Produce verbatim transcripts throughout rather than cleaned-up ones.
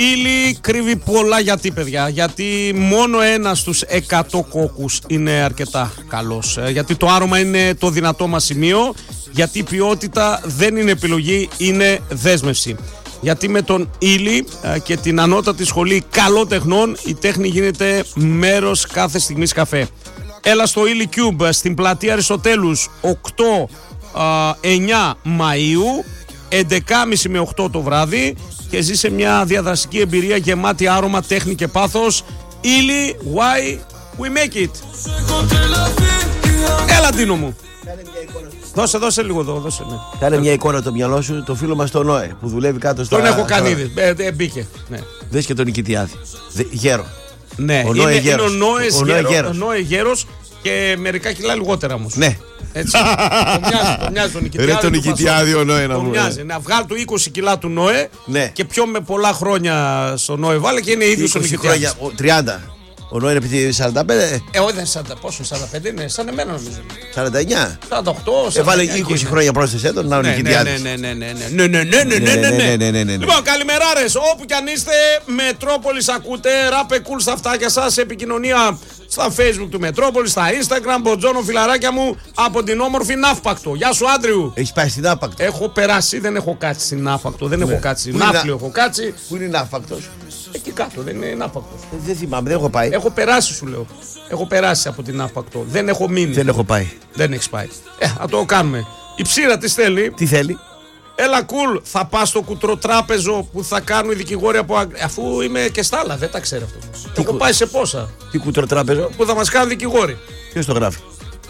Ήλι κρύβει πολλά. Γιατί, παιδιά? Γιατί μόνο ένας στους εκατό κόκκους είναι αρκετά καλός. Γιατί το άρωμα είναι το δυνατό μας σημείο. Γιατί η ποιότητα δεν είναι επιλογή, είναι δέσμευση. Γιατί με τον Ήλι και την ανώτατη σχολή καλών τεχνών η τέχνη γίνεται μέρος κάθε στιγμής καφέ. Έλα στο Ήλι Cube στην πλατεία Αριστοτέλους οκτώ εννιά Μαΐου, έντεκα και τριάντα με οκτώ το βράδυ, και ζήσε μια διαδραστική εμπειρία γεμάτη άρωμα, τέχνη και πάθος. Ήλι, why we make it. Έλα, Ντίνο μου. Δώσε, δώσε λίγο εδώ, δώσε, ναι. Κάνε μια εικόνα το μυαλό σου, το φίλο μας τον Νόε που δουλεύει κάτω στα... Τον έχω κάνει ήδη, ε, ε, μπήκε. Ναι. Δες και τον Νικητιάδη. Γέρο. Ναι, ο είναι, Νόε είναι γέρος. ο Νόες ο Νόε γέρο, γέρος. ο Νόε γέρος και μερικά κιλά λιγότερα όμως. Ναι. Έτσι. Το μοιάζει, το μοιάζει τον Νικητιάδη. Ρε τον Νικητιάδη ο Νόε να το μου. μοιάζει, να βγάλει του είκοσι κιλά του Νόε, ναι. Και πιο με πολλά χρόνια στο Νόε βάλε και είναι ίδιος ο Νικητιάδης. τριάντα. Ο Νόε είναι επειδή σαράντα πέντε. Ε, όχι δεν είναι σαράντα, πόσο, σαράντα πέντε είναι, σαν εμένα νομίζω. σαράντα εννιά. σαράντα οκτώ, Έβαλε είκοσι χρόνια πρόσθεσέ τον να είναι Νικητιάδης. Ναι, ναι, ναι, ναι, ναι, ναι, ναι, ναι, ναι. Λοιπόν, καλημεράρες, όπου κι αν είστε, Μετρόπολης ακούτε, ράπε κουλ στα αυτάκια σας, επικοινωνία στα Facebook του Μετρόπολης, στα Instagram, Μποτζόνο φιλαράκια μου, από την όμορφη Ναύπακτο. Γεια σου, Άντριου. Έχεις πάει στην Ναύπακτο? Έχω περάσει, δεν έχω κάτσει στην Ναύπακτο, δεν έχω κάτσει. Ναύπλιο έχω κάτσει. Πού είναι η Ναύπακτος? Εκεί κάτω, δεν είναι Ναύπακτος. Ε, δεν θυμάμαι, δεν έχω πάει. Έχω περάσει, σου λέω. Έχω περάσει από την Ναύπακτο. Δεν έχω μείνει. Δεν έχω πάει. Δεν έχει πάει. Ε, να το κάνουμε. Η Ψήρα τι θέλει. Τι θέλει? Έλα, κουλ, cool. Θα πας στο κουτροτράπεζο που θα κάνουν οι δικηγόροι από Αγ... αφού είμαι και στα άλλα, δεν τα ξέρω αυτό. Τι έχω κου... πάει σε πόσα. Τι κουτροτράπεζο? Που θα μας κάνουν δικηγόροι. Ποιος το γράφει?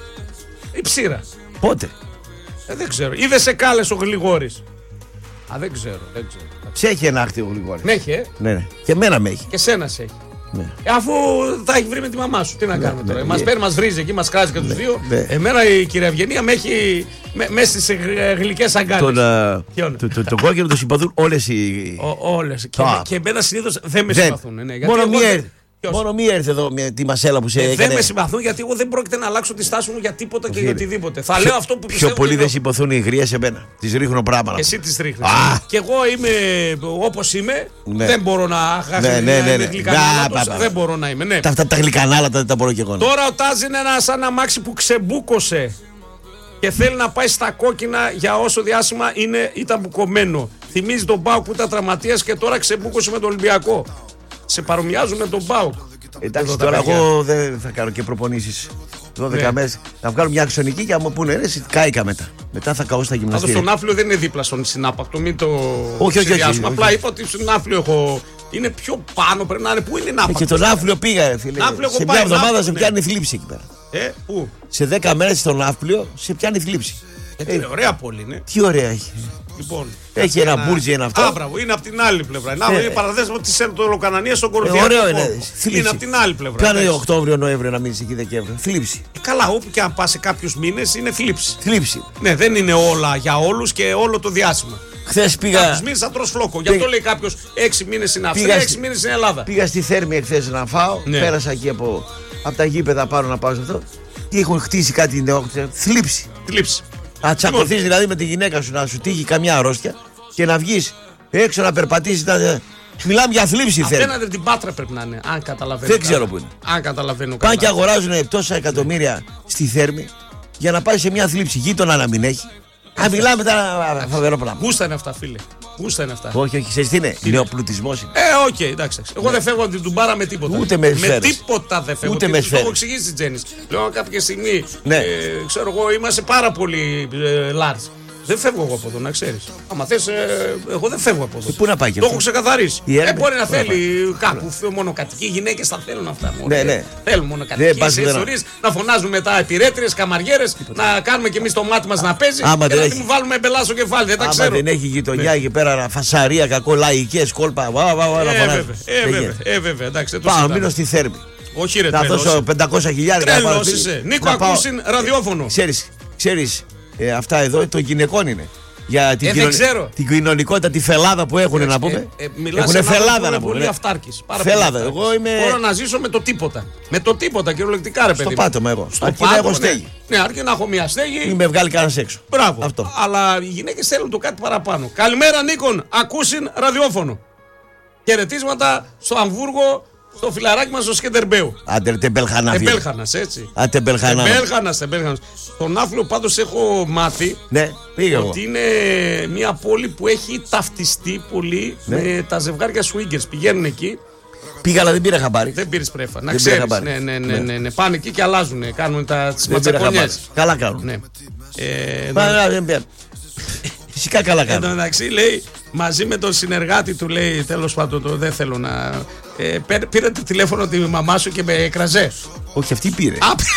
Η Ψήρα. Πότε? Ε, δεν ξέρω. Είδε σε κάλεσε ο Γλιγόρης. Α, δεν ξέρω, δεν ξέρω. Σε έχει ένα άχτη ο Γλιγόρης. Με έχει, ε. Ναι, ναι. Και εμένα με έχει. Και σένα σε έχει. Ναι. Ε, αφού θα έχει βρει με τη μαμά σου, τι να ναι, κάνουμε ναι, τώρα. ναι, Μας ναι. παίρνει, μας βρίζει εκεί, μας κράζει και τους ναι, δύο. Ναι. Εμένα η κυρία Ευγενία με έχει μέσα στις γλυκές αγκάλες. Τον το, το, το κόκκινο το συμπαθούν όλες οι. Ο, όλες. Και, και εμένα συνήθως δεν με δεν. συμπαθούν. Ναι, μόνο, μία δεν... έρθει. Μόνο μία έρθει εδώ με τη μασέλα που σε ε, έκανε. Δεν με συμπαθούν γιατί εγώ δεν πρόκειται να αλλάξω τη στάση μου για τίποτα και για οτιδήποτε. Θα λέω αυτό που πιστεύω. Πιο πολύ δεν συμπαθούν οι γρίες σε μένα. Τις ρίχνω πράγματα. Εσύ τις ρίχνεις. Και εγώ είμαι όπως είμαι. Ναι. Δεν μπορώ να είμαι γλυκανάλατος. Δεν μπορώ να είμαι. Αυτά τα γλυκανάλατα δεν τα μπορώ και εγώ. Τώρα ο Τάζ είναι ένα σαν αμάξι που ξεμπούκωσε και θέλει να πάει στα κόκκινα για όσο διάστημα είναι, ήταν μπουκωμένο. Θυμίζει τον Μπάουκ που ήταν τραυματίας και τώρα ξεμπούκωσε με τον Ολυμπιακό. Σε παρομοιάζουν με τον Μπάουκ. Εντάξει, τώρα εγώ δεν θα κάνω και προπονήσεις δώδεκα ναι. μέρες. Θα βγάλω μια αξονική και άμα πούνε, ρε, κάηκα μετά. Μετά θα καώ στα γυμναστήρια. Αυτό στον Άφλιο δεν είναι δίπλα στον συνάπακτο, μην το όχι, όχι, όχι, όχι, απλά όχι. είπα ότι στον Άφλιο έχω. Είναι πιο πάνω, πρέπει να είναι. Πού είναι η Ναύπακτος? Και τον Άφλιο πήγα, ρε φίλε. Ναύπλιο σε πάει, μια εβδομάδα Ναύπλιο, σε πιάνει ναι. θλίψη εκεί πέρα. Ε, πού? Σε δέκα μέρες στον Άφλιο σε πιάνει θλίψη. Ε, ε, ωραία πόλη είναι. Τι ωραία έχει. Λοιπόν, έχει ένα μπουρτζι ένα αυτό. Α, μπράβο, είναι από την άλλη πλευρά. Να, είναι παραδέσμα τη Σερτολοκανανία στον Κορδιά. Ωραίο είναι. Είναι από την άλλη πλευρά. Κάνε Οκτώβριο, Νοέμβριο να μείνει εκεί Δεκέμβριο. Θλίψη. Ε, καλά, όπου και αν πα σε κάποιου μήνε είναι θλίψη. Θλίψη. Ναι, δεν είναι όλα για όλου και όλο το διάστημα. Χθες πήγα. Κάποιου μήνε θα τρως φλόκο. Γι' αυτό λέει κάποιο έξι μήνε στην Αυστρία, έξι μήνε στην Ελλάδα. Πήγα στη Θέρμη εχθές να φάω. Ναι. Πέρασα εκεί από, από τα γήπεδα πάνω να πάω σε αυτό. Και έχουν χτίσει κάτι νεόκτητα. Θλίψη. Θλίψη. Να τσακωθείς δηλαδή με τη γυναίκα σου, να σου τύχει καμιά αρρώστια και να βγεις έξω να περπατήσεις. Να... Μιλάμε για θλίψη. Απέναντι την Πάτρα πρέπει να είναι, αν καταλαβαίνω. Δεν ξέρω που είναι. Αν καταλαβαίνω. Πάνε και αγοράζουν τόσα εκατομμύρια στη Θέρμη για να πάει σε μια θλίψη. Γείτονα να μην έχει. Α, μιλάμε τώρα φοβερό πράγμα. Γούστα είναι αυτά, φίλε. Γούστα είναι αυτά. Όχι, όχι, ξέρεις τι είναι. Νεοπλουτισμός είναι. Ε, οκ, okay, εντάξει. Εγώ ναι. δεν φεύγω από την Τουμπάρα με τίποτα. Ούτε με Με τίποτα δεν φεύγω. Ούτε με το έχω εξηγήσει τη Τζέννη. Λέω κάποια στιγμή. Ναι. Ε, ξέρω εγώ, είμαστε πάρα πολύ ε, large. Δεν φεύγω εγώ από εδώ, να ξέρεις. Άμα θες, ε, εγώ δεν φεύγω από εδώ. Ε, πού να πάει και το αυτό? έχω ξεκαθαρίσει. Ε, ε, μπορεί να πού θέλει να κάπου μονοκατοικοί, οι γυναίκες θα θέλουν αυτά. Μόνο. Ναι, ναι. Θέλουν μονοκατοικίες ιστορίες, να φωνάζουν μετά επιρέτριες, καμαριέρες, να κάνουμε κι εμείς το μάτι μας να παίζει. Άμα και να έχει... μου βάλουμε μπελά στο κεφάλι. Δεν τα άμα ξέρω. δεν έχει γειτονιά εκεί πέρα, φασαρία, κακό, λαϊκές κόλπα. Βα, βα, βα, ε, βέβαια, ε, βέβαια, ε, βέβαια, εντάξει. Πάω, μείνω στη Θέρμη. Όχι, ρε, να δώσω πεντακόσια χιλιάδες. Νίκο, ακούσιν ραδιόφωνο. Ξέρεις, αυτά εδώ των γυναικών είναι. Για την, ε, κοινων... ξέρω. την κοινωνικότητα, τη φελάδα που έχουν, να πούμε. Ε, ε, έχουν φελάδα να πούμε. Πολύ αυτάρκης. Φελάδα. Εγώ είμαι. Μπορώ να ζήσω με το τίποτα. Με το τίποτα, κυριολεκτικά, ρε παιδί. Στο πάτωμα εγώ. Στο αρκεί πάτωμα, να έχω στέγη. Ναι, ναι, αρκεί να έχω μια στέγη. Μην με βγάλει κανένα έξω. Μπράβο. Αυτό. Αλλά οι γυναίκες θέλουν το κάτι παραπάνω. Καλημέρα, Νίκον. Ακούσιν ραδιόφωνο. Χαιρετίσματα στο Αμβούργο, στο φιλαράκι μας στο Σκεντερμπέου. Άντε τεμπελχανά. Τεμπέλχανας, έτσι. Α, τεμπελχανά. Τεμπέλχανας, τεμπέλχανας. Στον Άφλιο πάντως έχω μάθει ναι, πήγα εγώ. ότι είναι μια πόλη που έχει ταυτιστεί πολύ ναι. με τα ζευγάρια swingers. Πηγαίνουν εκεί. Πήγα, αλλά δεν πήρα χαμπάρι. Δεν πήρες πρέφα. Να ξέρεις. Ναι, ναι, ναι, ναι, ναι. Πάνε εκεί και αλλάζουν. Κάνουν τις ματσακονιές. Καλά κάνουν. Ναι. Ε, Πα, δεν πήρα. Φυσικά καλά κάνουν. Εν τω μεταξύ λέει μαζί με τον συνεργάτη του, λέει τέλος πάντων, το, δεν θέλω να. Ε, πήρε το τηλέφωνο τη μαμά σου και με έκραζε. Όχι, αυτή πήρε.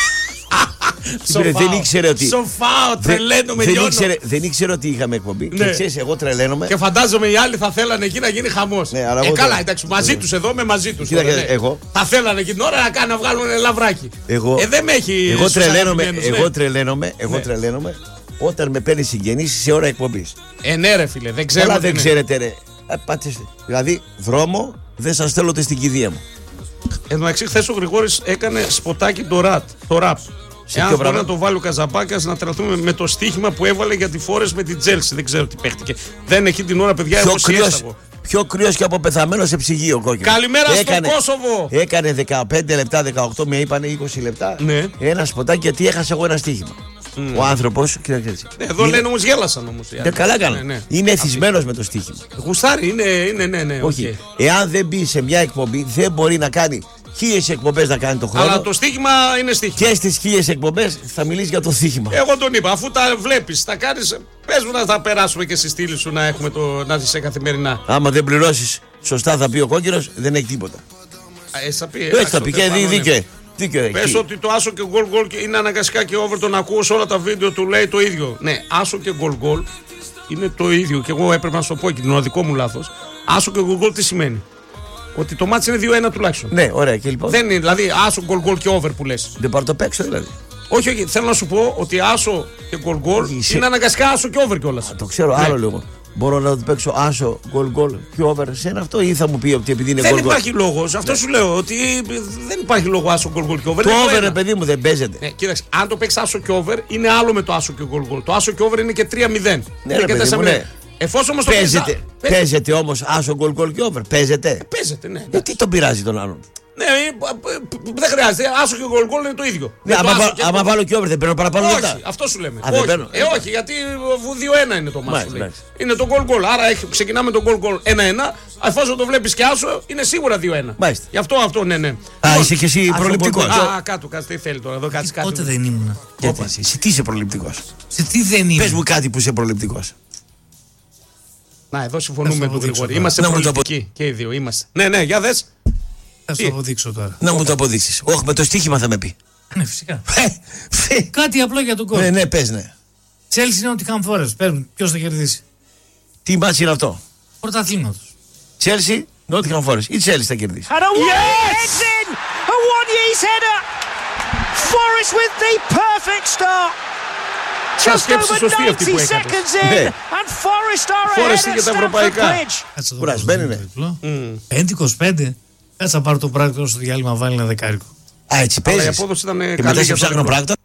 Σοφάω, δεν ήξερε ότι. Σοφάω, τρελαίνομαι, δεν, ήξερε, δεν ήξερε ότι είχαμε εκπομπή. Ναι. Και ξέρεις, εγώ τρελαίνομαι. Και φαντάζομαι οι άλλοι θα θέλανε εκεί να γίνει χαμός. Ναι, ε, καλά, εντάξει, μαζί ναι. τους εδώ, είμαι μαζί τους. Κοίτα, τώρα, ναι. εγώ. Θα θέλανε εκεί την ώρα να, κάνουν, να βγάλουν λαβράκι. Εγώ, ε, δεν με έχει. Εγώ τρελαίνομαι, ναι. εγώ τρελαίνομαι, εγώ ναι. τρελαίνομαι όταν με παίρνει συγγενής σε ώρα εκπομπής. Ε, ναι, ρε φίλε, δεν ξέρω. Αλλά δεν ξέρετε, ρε. Ε, πάτε, δηλαδή, δρόμο δεν σας θέλω στην κηδεία μου. Εν τω μεταξύ, χθες ο Γρηγόρης έκανε σποτάκι το ραπ. Το ραπ. Εάν μπορεί να το βάλει ο Καζαμπάκας, να τρελαθούμε με το στοίχημα που έβαλε για τη Φόρες με την Τζέλσι. Δεν ξέρω τι παίχτηκε. Δεν έχει την ώρα, παιδιά, έχω σύσταγο. Πιο κρύος και από πεθαμένο σε ψυγείο κόκκινο. Καλημέρα έκανε, στο Κόσοβο! Έκανε δεκαπέντε λεπτά, δεκαοκτώ, με είπανε είκοσι λεπτά. Ναι. Ένα σποτάκι γιατί έχασα εγώ ένα στοίχημα. Mm. Ο άνθρωπος, κοίταξε έτσι. Εδώ είναι... λένε όμως γέλασαν όμως. Ναι, καλά κάνουν. Ναι, ναι. Είναι εθισμένος με το στοίχημα. Γουστάρι, είναι, είναι, ναι, ναι. Όχι. Okay. Εάν δεν μπει σε μια εκπομπή, δεν μπορεί να κάνει χίλιες εκπομπές να κάνει το χρόνο. Αλλά το στοίχημα είναι στοίχημα. Και στις χίλιες εκπομπές θα μιλήσει για το στοίχημα. Εγώ τον είπα, αφού τα βλέπεις, τα κάνεις. Πες μου να τα περάσουμε και στη στήλη σου να έχουμε το, να δεις καθημερινά. Άμα δεν πληρώσεις σωστά, θα πει ο κόκκινος, δεν έχει τίποτα. Έτσι θα πει. Έτσι θα πει και δίκαιο. Δίκαιο. Πες ότι το άσο και γκολ γκολ είναι αναγκαστικά και over, τον ακούω σε όλα τα βίντεο του λέει το ίδιο. Ναι, άσο και γκολ γκολ είναι το ίδιο και εγώ έπρεπε να σου το πω και είναι δικό μου λάθος. Άσο και γκολ γκολ τι σημαίνει? Ότι το μάτς είναι δύο ένα τουλάχιστον. Ναι, ωραία, και λοιπόν. Δεν είναι, δηλαδή άσο γκολ γκολ και over που λες. Δεν πάρω το παίξω δηλαδή. Όχι, όχι, θέλω να σου πω ότι άσο και γκολ γκολ είναι αναγκαστικά άσο και over κιόλας. Το ξέρω, ναι. Άλλο λίγο. Μπορώ να το παίξω άσο, γκολ γκολ και over σε ένα αυτό ή θα μου πει ότι επειδή είναι γκολ γκολ. Δεν υπάρχει λόγος, αυτό ναι. Σου λέω ότι δεν υπάρχει λόγο άσο γκολ γκολ και over. Το over, ρε παιδί μου, δεν παίζεται. Ναι, κοίταξε, αν το παίξει άσο και over είναι άλλο με το άσο και γκολ γκολ. Το άσο και over είναι και τρία μηδέν. Ναι, ρε παιδί μου, ναι. Εφόσον όμως το παίζεται, παίζεται, παίζεται όμως άσο γκολ γκολ και over. Παίζεται. Παίζεται, ναι. Ε, τι τον πειράζει τον άλλον? Ναι, δεν χρειάζεται. Άσο και γκολ γκολ είναι το ίδιο. Ναι, άμα, βα, άμα βάλω και over δεν παίρνω παραπάνω λεπτά. Όχι, αυτό σου λέμε. Α, όχι. παίρνω. Ε, όχι, γιατί δύο ένα είναι το μάτι. Είναι το γκολ γκολ. Άρα έχει, ξεκινάμε το γκολ γκολ ένα ένα. Εφόσον το βλέπει και άσο, είναι σίγουρα δύο ένα. Μάλιστα. Γι' αυτό αυτό, ναι, ναι. Α, λοιπόν, είσαι και εσύ προληπτικός. Α, κάτω, κάτω, τι θέλει τώρα, εδώ κάτσε κάτι. Πότε δεν ήμουν. Γιατί εσύ, τι είσαι προληπτικός? Σε τι δεν ήμουν? Πες μου κάτι που είσαι προληπτικός. Να, εδώ συμφωνούμε με τον Γρηγόρη. Είμαστε προληπτικοί και οι δύο. Είμαστε. Ναι, ναι, για δες. Θα σου το αποδείξω τώρα. Να μου το αποδείξεις. Όχι, με το στοίχημα θα με πει. Ναι, φυσικά. Κάτι απλό για τον κόσμο. Ναι, ναι, πες, ναι. Chelsea είναι ότι είχαν φορές. Παίρνουν. Ποιος θα κερδίσει? Τι μάτς είναι αυτό? Πρωταθλήματος. Chelsea, Nottingham Forest. Η Chelsea θα κερδίσει. And heads in. Awoniyi's header. Forest with the perfect start. Just over ninety seconds in and Forest are ahead at Stamford Bridge. Κουρασμένοι είναι. πέντε είκοσι πέντε. Κάτσε να πάρω το πράκτορα στο διάλειμμα, βάλει ένα δεκάρικο. Α, έτσι παίζεις. Και μετά σε ψάχνω πράκτορα.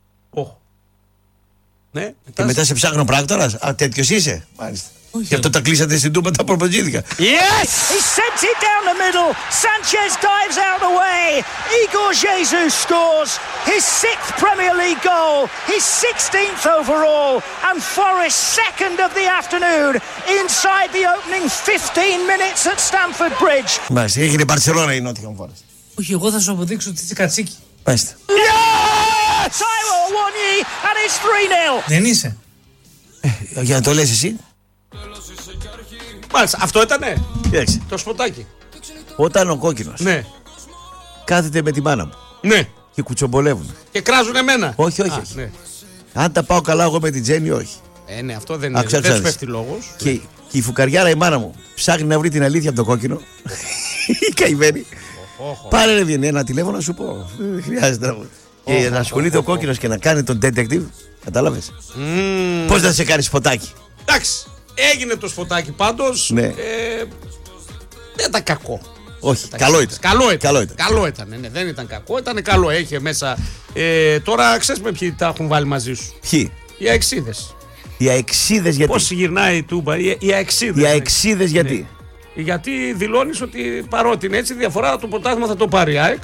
Ναι. Και μετά σε ψάχνω πράκτορας. Α, τέτοιος είσαι. Μάλιστα. Γι' αυτό τα κλείσατε στην Τούμπα, τα προποτζήθηκα. Yes! He sent it down the middle. Sanchez dives out away. Igor Jesus scores his sixth Premier League goal, his sixteenth overall, and Forest second of the afternoon inside the opening fifteen minutes at Stamford Bridge. Μάλιστα, έγινε η Μπαρσελόνα η Nottingham Forest. Όχι, εγώ θα σου αποδείξω ότι είσαι κατσίκι. Μάλιστα. Yes! Taiwo Awoniyi and it's three nil. Δεν είσαι. Ε, για να το λες εσύ. Μάλιστα, αυτό ήτανε. Κοίταξε. Το σποτάκι. Όταν ο κόκκινος ναι. κάθεται με τη μάνα μου ναι. και κουτσομπολεύουν. Και κράζουν εμένα. Όχι, όχι. Α, όχι. ναι. Αν τα πάω καλά εγώ με την Τζέννη, όχι. Ε, ναι, αυτό δεν είναι. Άξα, δεν σου πέφτει λόγος. Και, και η φουκαριάρα η μάνα μου ψάχνει να βρει την αλήθεια από το κόκκινο. Η καημένη. Πάρε ρε βγαίνει ένα τηλέφωνο να σου πω. Δεν χρειάζεται να μου. Και να ασχολείται ο κόκκινος και να κάνει τον detective. Κατάλαβες. Πώς να σε κάνει σποτάκι. Εντάξει. Έγινε το σποτάκι πάντως. Ναι. Ε, δεν ήταν κακό. Όχι, καλό ήταν. Καλό ήταν. Καλό ήταν. Καλό ήταν. Ναι, δεν ήταν κακό, ήταν καλό. Έχει μέσα. Ε, τώρα ξέρεις με ποιοι τα έχουν βάλει μαζί σου. Ποιοι? Οι αεξίδες. Οι αεξίδες γιατί? Πώς γυρνάει η Τούμπα, οι, οι αεξίδες. Οι αεξίδες γιατί? Γιατί δηλώνεις ότι παρότι είναι έτσι, διαφορά το πρωτάθλημα θα το πάρει η ΑΕΚ,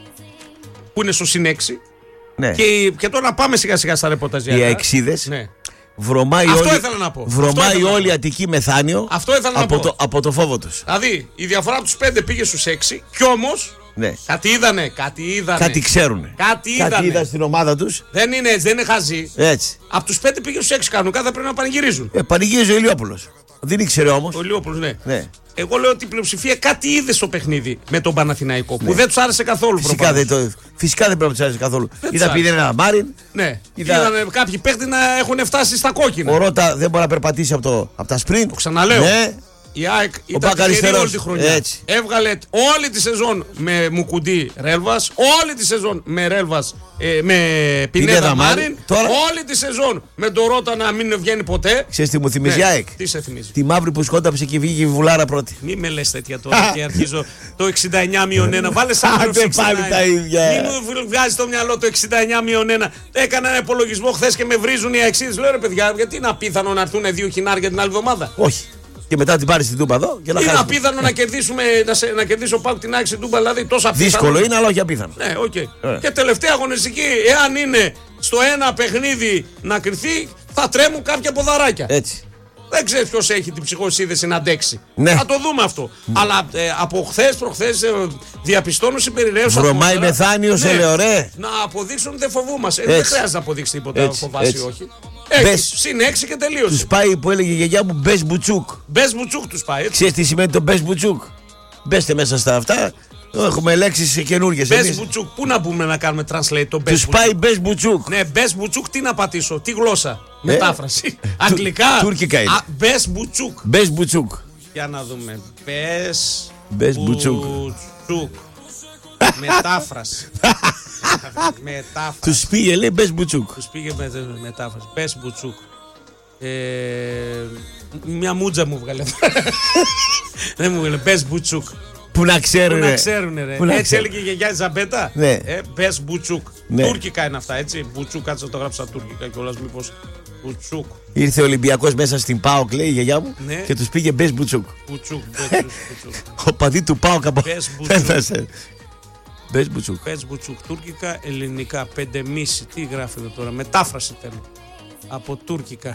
που είναι στο συν έξι. Ναι. Και, και τώρα πάμε σιγά σιγά στα ρεπορταζιά. Οι αεξίδες. Ναι. Βρωμάει Αυτό όλη, ήθελα να πω. βρωμάει όλη η να Αττική μεθάνιο. Αυτό ήθελα από, να πω. Το, από το φόβο τους. Δηλαδή η διαφορά από τους πέντε πήγε στους έξι, κι όμως Ναι. κάτι είδανε, κάτι είδανε. Κάτι ξέρουνε. Κάτι είδανε. Κάτι είδαν στην ομάδα τους. Δεν είναι έτσι, δεν είναι χαζί. Έτσι. Από τους πέντε πήγε στους έξι κανονικά, θα πρέπει να πανηγυρίζουν. Ε, πανηγύριζε ο Ηλιόπουλος. Δεν ήξερε όμως. Ο Λιόπουλος, ναι. Ναι. Εγώ λέω ότι η πλειοψηφία κάτι είδε στο παιχνίδι με τον Παναθηναϊκό που δεν τους άρεσε καθόλου. Φυσικά δεν, το, φυσικά δεν πρέπει να τους άρεσε καθόλου. Δεν Είδα τους πήγαινε ένα Μάριν. Ναι. Είδα- Είδανε κάποιοι παίχτες να έχουν φτάσει στα κόκκινα. Ο Ρώτα δεν μπορεί να περπατήσει από, το, από τα sprint. Το ξαναλέω. Ναι. Η ΑΕΚ ήταν Μπακ τυχερή αριστερός. όλη τη χρονιά. Έτσι. Έβγαλε όλη τη σεζόν με Μουκουντή Ρέλβας, όλη τη σεζόν με Ρέλβας, ε, με Πινέδα Πινέδα Μάριν, Μάριν. Τώρα- όλη τη σεζόν με τον Ρώτα να μην βγαίνει ποτέ. Ξέρεις τι μου θυμίζει η Ναι. ΑΕΚ. Τι σε θυμίζει. Τη μαύρη που σκόνταψε και βγήκε η βουλάρα πρώτη. Μη με λες τέτοια τώρα και αρχίζω το εξήντα εννιά μείον ένα. Βάλε σαν Άντε το εξήντα εννιά. πάλι τα ίδια. Μη μου βγάζει το μυαλό το εξήντα εννιά μείον ένα. Έκανα ένα υπολογισμό χθε και με βρίζουν οι αεξίδες. Λέω ρε παιδιά, γιατί είναι απίθανο να έρθουν δύο χινάρια την άλλη εβδομάδα. Όχι. Και μετά την πάρει στην Τούμπα εδώ και να Είναι χάσει. απίθανο να κερδίσουμε, να, σε, να κερδίσω πάω την άκρη στην Τούμπα, δηλαδή τόσο απίθανο. Δύσκολο είναι, αλλά όχι απίθανο. Ναι, οκ. Ε. Και τελευταία αγωνιστική, εάν είναι στο ένα παιχνίδι να κρυθεί, θα τρέμουν κάποια ποδαράκια. Έτσι. Δεν ξέρει ποιο έχει την ψυχοσύνδεση να αντέξει. Ναι. Θα το δούμε αυτό. Αλλά ε, από χθε προχθέ ε, διαπιστώνω συμπεριραίωσα. Βρωμάει μεθάνιο, σε λέω, ρε. Να αποδείξουν δεν φοβούμαστε. Ε, Έτσι. δεν χρειάζεται να αποδείξει τίποτα. Έτσι, Φοβάσαι έτσι. όχι. Έξι, Μπες. συν έξι και τελείωσε. Του πάει που έλεγε η γιαγιά μου μπε μπουτσούκ. Μπε μπουτσούκ του πάει. Έτσι. Ξέρεις τι σημαίνει το μπε μπουτσούκ. Μπέστε μέσα στα αυτά. Έχουμε λέξεις καινούργιες. Μπε εμείς. μπουτσούκ. Πού να μπούμε να κάνουμε translate το μπε Τους πάει μπε μπουτσούκ. Ναι, μπε μπουτσούκ, τι να πατήσω, τι γλώσσα. Μετάφραση. Αγγλικά. τουρκικά είναι. Μπε μπουτσούκ. Μπε μπουτσούκ. Για να δούμε. Μπε Μπες μπουτσούκ. Μετάφραση. Μετάφραση. Τους πήγε λέει μπε μπουτσούκ. Τους πήγε με, με, μετάφραση. Μπες μπουτσούκ. Ε, μια μούτζα μου βγάλε. Δεν μου βγάλε. Μπες μπουτσούκ. Που να Πού ξέρουν. να ξέρουν ρε. Πού να Έτσι ξέρουν. έλεγε η γιαγιά Ζαμπέτα. Ναι. Ε, Μπες μπουτσούκ. Ναι. Τούρκικα είναι αυτά έτσι. Μπουτσούκ, κάτσε να το γράψω στα τουρκικά κιόλας μήπως. Μπουτσούκ. Ήρθε ο Ολυμπιακός μέσα στην ΠΑΟΚ λέει η γιαγιά μου Ναι. και τους πήγε μπε μπουτσούκ. Μπουτσούκ. Μπουτσούκ, μπουτσούκ. Ο παδί του ΠΑΟΚ από. Μπες μπουτσούκ. Μπε μπουτσούκ. Πες μπουτσούκ, τουρκικά, ελληνικά, πέντε μίση. Τι γράφετε τώρα, μετάφραση θέλω. Από τουρκικά.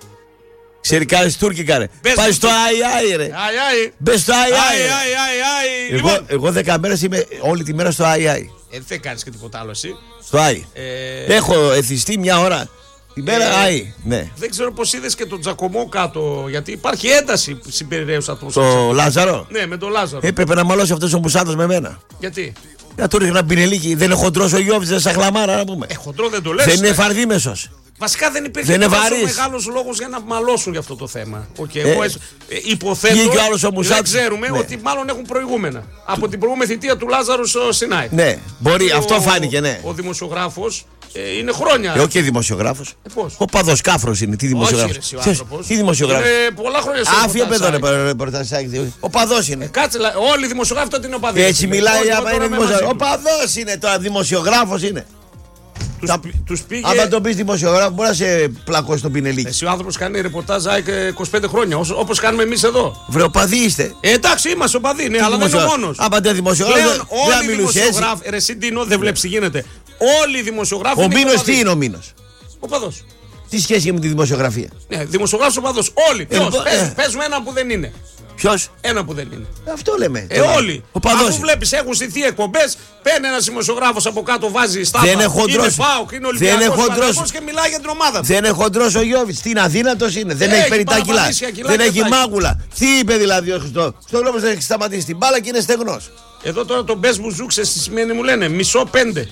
Ξέρει κάνεις τουρκικά ρε. Μπες Πάει στο μπουτσούκ. άι άι ρε. Άι, άι. Μπε στο άι άι. Άι, ρε. άι, άι, άι. Εγώ, Λοιπόν, εγώ δέκα μέρες είμαι όλη τη μέρα στο άι άι. ε, δεν κάνεις και τίποτα άλλο εσύ. Στο άι. Ε, Έχω εθιστεί μια ώρα. Την μέρα Ε, άι. Ναι. Δεν ξέρω πώς είδες και τον Τζακωμό κάτω, γιατί υπάρχει ένταση συμπεριραίους ατμόσφαιρα. Το Λάζαρο. Ναι, με τον Λάζαρο. Έπρεπε να μαλώσει αυτός ο Μουσάτος με μένα. Γιατί. Να του ρίχνα πινελίκι. Δεν είναι χοντρός ο Γιώβης, δεν σαν χλαμάρα να πούμε. Ε, χοντρό δεν το λες. Δεν είναι ναι. φαρδίμεσος. Βασικά δεν υπήρχε Δεν είναι τόσο βαρύς. μεγάλος λόγος για να μαλώσουν για αυτό το θέμα. Okay, Ε, εγώ, ε, υποθέτω, βγήκε ο άλλος ο δεν Μουσάτης. ξέρουμε Ναι. ότι μάλλον έχουν προηγούμενα. Από την προηγούμενη θητεία του Λάζαρου στο Σινάι. Ναι, μπορεί, Ο- αυτό φάνηκε, ναι. Ο δημοσιογράφος ε, είναι χρόνια. Ε, όχι δημοσιογράφος. Ε, πώς? Ο παδός κάφρος είναι. Τι Όχι, ρε, δημοσιογράφος. εσύ ο Ξέρεις, άνθρωπος. Τι δημοσιογράφος. Είναι πολλά χρόνια στο Άφια παιδό ρεπορταζάκι. είναι ρεπορταζάκι. Ο παδός είναι. Κάτσε, λα- όλοι οι δημοσιογράφοι τότε είναι οπαδοί. Έτσι μιλάει άμα είναι δημοσιογράφος. Ο Ο παδός είναι τώρα, δημοσιογράφος είναι. τους, τα- πη- τους πήγε. Άμα τον πεις δημοσιογράφο, μπορεί να σε πλακώσει τον πινελίκι. Εσύ ο άνθρωπος κάνει ρεπορτάζ ΑΕΚ είκοσι πέντε χρόνια, όσο- όπως κάνουμε εμείς εδώ. Βρε, οπαδοί είστε. Ε, εντάξει, είμαστε οπαδοί, ναι, αλλά δεν είναι ο μόνος. Άμα δεν δημοσιογράφος, Πλέον δεν θα όλοι οι μιλούσε έτσι. δημοσιογράφοι. Ρε, εσύ Ντίνο, δεν βλέπεις τι γίνεται. Όλοι οι δημοσιογράφοι. Ο είναι Μήνος οπαδοί. τι είναι ο Μήνος. Ο παδός. Τι σχέση έχει με τη δημοσιογραφία. Ναι, δημοσιογράφος οπαδός. Όλοι. Ποιος. λοιπόν, Πες, ε. πες μου ένα που δεν είναι. Ποιος. Ένα που δεν είναι. Αυτό λέμε. Ε, όλοι. Ο παδός. Αφού βλέπεις έχουν στηθεί εκπομπές, παίρνει ένας δημοσιογράφος από κάτω, βάζει στάφα. Δεν είναι χοντρός. Είναι ΠΑΟΚ, είναι Δεν είναι Ολυμπιακός, χοντρός. Παναθηναϊκός και μιλάει για την ομάδα του. Δεν είναι χοντρός ο Γιώβης. Τι είναι, αδύνατος είναι. Δεν Έχει έχει περιτά κιλά. παραπαλήσια κιλά Δεν και έχει τα έχει. μάγουλα. Τι είπε δηλαδή ο Χριστό. Στο λόγο δεν έχει σταματήσει την μπάλα και είναι στεγνός. Εδώ τώρα τον Μπες Μπουζούκ σε σημαίνει μου λένε μισό πέντε.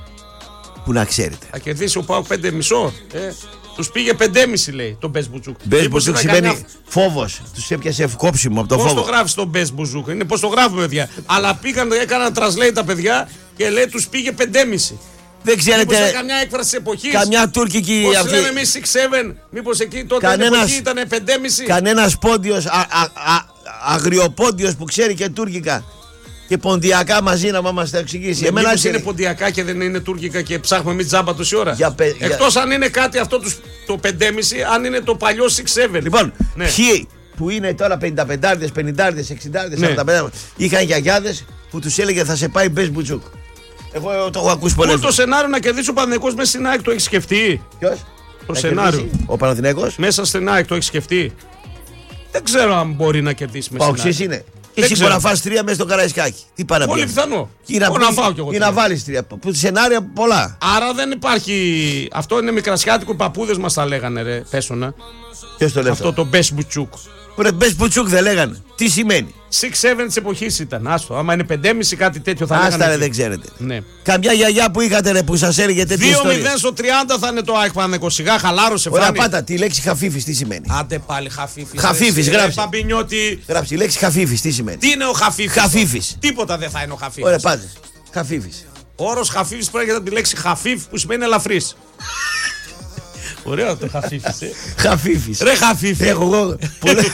Που να ξέρετε. Θα κερδίσει ο ΠΑΟΚ πέντε μισό. Ε, τους πήγε πεντέμισι λέει τον Μπες Μπουζούκ. Μπες Μπουτσούκ σημαίνει φόβος. Τους έπιασε ευκόψιμο από το Πώς το φόβο. γράφει τον Μπες Μπουζούκ, είναι πώς το γράφουμε παιδιά. Αλλά πήγαν, έκαναν translate τα παιδιά και λέει τους πήγε πεντέμισι. Δεν Μήπως ήταν ξέρετε. καμιά έκφραση της εποχής. Καμιά τουρκική Πώς αυτή. λέμε εμείς έξι επτά, μήπως εκεί τότε Κανένας- την εποχή ήταν πεντέμισι. Κανένας πόντιος, α, α, α, αγριοπόντιος που ξέρει και τουρκικά. Και ποντιακά μαζί να μας τα εξηγήσει. Ναι, Εμένα μήπως ξέρει. είναι ποντιακά και δεν είναι τουρκικά και ψάχνουμε εμείς τζάμπα τόση ώρα. Για πε- Εκτός αν είναι κάτι αυτό τους- το πεντέμισι, αν είναι το παλιό έξι επτά. Λοιπόν, Ναι. ποιοι που είναι τώρα πενηνταπεντάρδες, πενηντάρδες, εξηντάρδες, Ναι. σαρανταπέντε. Είχαν γιαγιάδες που τους έλεγε θα σε πάει μπες μπουτσούκ. Εγώ το έχω ακούσει πολλές Πού το φορές. σενάριο να κερδίσει ο Παναθηναϊκός μέσα στην ΑΕΚ το έχει σκεφτεί. Ποιος? Το Να σενάριο. κερδίσει Ο Παναθηναϊκός. Μέσα στην ΑΕΚ το έχει σκεφτεί. Δεν ξέρω αν μπορεί να κερδίσει μέσα στην Παοξής ΑΕΚ. είναι. Δεν Εσύ ξέρω. μπορεί να φας τρία μέσα στο Καραϊσκάκι. Τι πάνε να Πολύ πιάσεις. πιθανό. Ή να, Μπορώ να πεις- φάω κι εγώ ή τρία. να βάλεις τρία. Που σενάρια πολλά. Άρα δεν υπάρχει. Αυτό είναι μικρασιάτικο. Οι παππούδες μας τα λέγανε, ρε. Πέσωνα. Ποιος το λέει Αυτό αυτό? το Μπες Μπουτσούκ. Ρε μπες μπουτσούκ δεν λέγανε. Τι σημαίνει? έξι επτά της εποχής ήταν. Άστο. Άμα είναι πέντε και μισό κάτι τέτοιο θα Άστα λέγανε. ρε εκεί. δεν ξέρετε. Ναι. Καμιά γιαγιά που είχατε ρε που σας έλεγε τέτοιες δύο ιστορίες. μηδέν στο τριάντα θα είναι το ΑΕΚ Παναθηναϊκός. Σιγά χαλάρωσε. Ωραία φάνη. πάτα τη λέξη χαφίφης τι σημαίνει? Άντε πάλι Χαφίφης. Χαφίφης, ρε, γράψε. Παμπινιώτη. Γράψει η λέξη χαφίφης τι σημαίνει? Τι είναι ο Χαφίφης? Χαφίφης. Τίποτα δεν θα είναι ο Χαφίφης. Ωραία πάτε. Χαφίφης. Ο όρος Χαφίφης προέρχεται από τη λέξη Χαφίφ που σημαίνει ελαφρύς. Ωραίο το Χαφίφης, ε. Χαφίφης. Ρε Χαφίφη. Έχω εγώ. πολλές-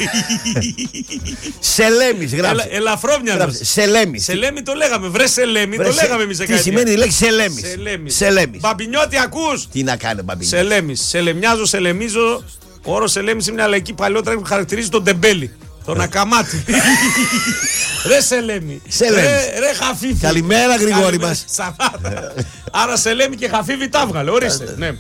Σελέμης Ελα, γράψε. ελαφρόμυαλος. Γράψε. Σελέμης. Σελέμι το λέγαμε. Βρε Σελέμι Βρε, το σε- λέγαμε εμείς Τι δεκαετία. σημαίνει η λέξη Σελέμης? Σελέμις. Σελέμης. Μπαμπινιώτη ακούς? Τι να κάνει μπαμπίνι. Σελέμις. Σελεμιάζω, σελεμίζω. Ο όρος Σελέμις είναι μια λαϊκή παλαιότερα που χαρακτηρίζει τον τεμπέλη. Τον ακαμάτι. Ρε Σελέμι. Σελέμις. Ρε, ρε Χαφίφη. Καλημέρα, Γρηγόρη Καλημέρα. μας. Σταμάτα. Άρα Σελέμι και Χαφίφη τα έβγαλε. Ορίστε. Ναι.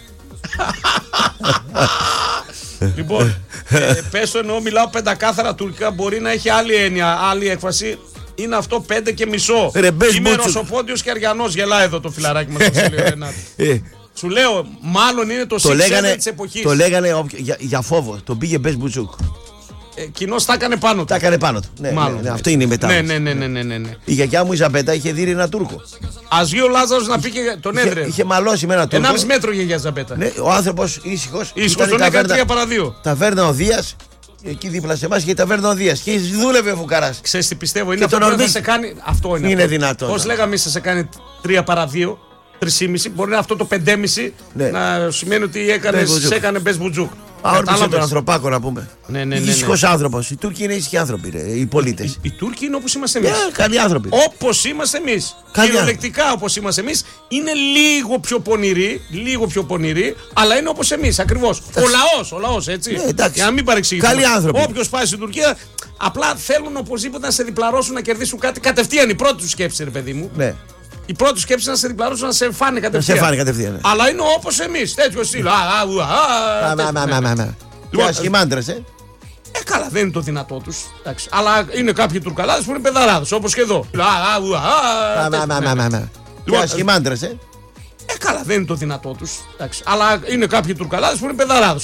Λοιπόν, ε, πέσω εννοώ μιλάω πεντακάθαρα τουρκικά. Μπορεί να έχει άλλη έννοια, άλλη έκφραση. Είναι αυτό πέντε και μισό. Ρε, μπες Είμαι μπούτσου. Ρωσοπόντιος και Αριανός. Γελάει εδώ το φιλαράκι μας. Βασίλειο Ρενάτο. Ε, Σου λέω, μάλλον είναι το Το έξι επτά λέγανε, της εποχής. το λέγανε όποιο- για, για φόβο. Τον πήγε μπες μπουτσούκ. Ε, κοινώς τα έκανε πάνω του. Τα έκανε πάνω του. Ναι, Μάλλον. ναι, ναι, αυτό είναι η Ναι, μετάφραση. ναι, ναι, ναι, ναι, ναι, ναι. Η γιαγιά μου η Ζαμπέτα είχε δει ένα Τούρκο. Ας βγει ο Λάζαρος να πει και τον Είχε, έδρε. είχε μαλώσει με ένα Τούρκο. Ενάμιση μέτρο για Ζαμπέτα. Ναι, ο άνθρωπος ήσυχος. Ίσως ήταν η τον έκανε ταβέρνα- τρία παρά δύο. Ταβέρνα ο Δίας. Εκεί δίπλα σε εμάς και η ταβέρνα ο Δίας. Και δούλευε ο Φουκαράς. Ξέρεις τι πιστεύω, είναι Και αυτό τον που θα ορμή- σε κάνει. Αυτό είναι. Είναι αυτό. δυνατόν. Πώς λέγαμε εμείς θα σε κάνει τρία παρά δύο, τρία μπορεί αυτό το πέντε και μισό Ναι. να σημαίνει ότι έκανες, Μπες μπουτζούκ. σε έκανε μπες μπουτζούκ. Αόρμησε τον Κατάλαβες. ανθρωπάκο να πούμε. Ναι, ναι, ναι, ναι. Ήσυχος άνθρωπος. Οι Τούρκοι είναι ήσυχοι άνθρωποι, ρε, οι πολίτες. Οι Τούρκοι είναι όπως είμαστε Ναι, εμείς. καλοί άνθρωποι. Όπως είμαστε εμείς. Καλιά. Κυριολεκτικά όπως είμαστε εμείς. Είναι λίγο πιο πονηροί, λίγο πιο πονηροί, αλλά είναι όπως εμείς ακριβώς. Ο λαός, ο λαός έτσι. Ναι, εντάξει. Για να μην παρεξηγηθούμε. Καλοί άνθρωποι. Όποιος πάει στην Τουρκία, απλά θέλουν οπωσδήποτε να σε διπλαρώσουν να κερδίσουν κάτι κατευθείαν. Η πρώτη του σκέψη, ρε παιδί μου. Ναι. Η πρώτη σκέψη είναι να σε διπλαρώσουν να σε φάνε κατευθείαν. φάνε κατευθείαν, ναι. Αλλά είναι όπως εμείς. Τέτοιο στυλ. Α, α, ου, α, Μα, μα, τέτοιο, μα, ναι, μα, ναι. μα, μα. Λοιπόν, Και ασχημάντρες, ε. Ε, καλά, δεν είναι το δυνατό του. Αλλά είναι κάποιοι τουρκαλάδες που είναι παιδαράδες, όπως και εδώ. Α, α, ου, α, Μα, τέτοιο, μα, ναι, μα, ναι. μα, μα. Και Λοιπόν, ασχημάντρες, ε. Ε, καλά, δεν είναι το δυνατό του. Αλλά είναι κάποιοι τουρκαλάδες που είναι παιδαράδες.